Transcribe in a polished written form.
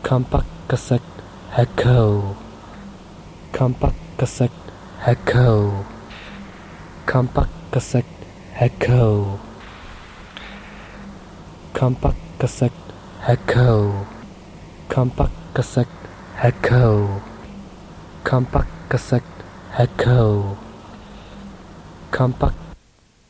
Kampakkasak Hekko Kampakkasak Hekko Kampakkasak Hekko Kampakkasak Hekko Kampakkasak Hekko Kampakkasak Hekko Kampak